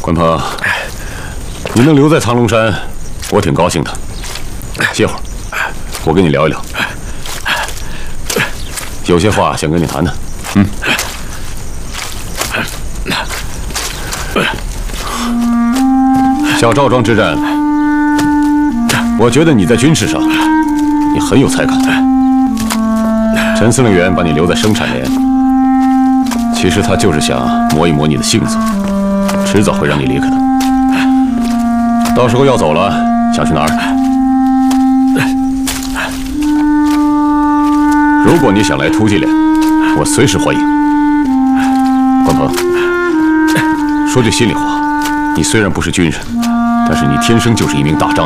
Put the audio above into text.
关鹏，你能留在苍龙山，我挺高兴的。歇会儿，我跟你聊一聊，有些话想跟你谈谈。小赵庄之战，我觉得你在军事上，你很有才干。陈司令员把你留在生产连，其实他就是想磨一磨你的性子，迟早会让你离开的。到时候要走了，想去哪儿？如果你想来突击连，我随时欢迎。关鹏，说句心里话，你虽然不是军人，但是你天生就是一名大丈夫。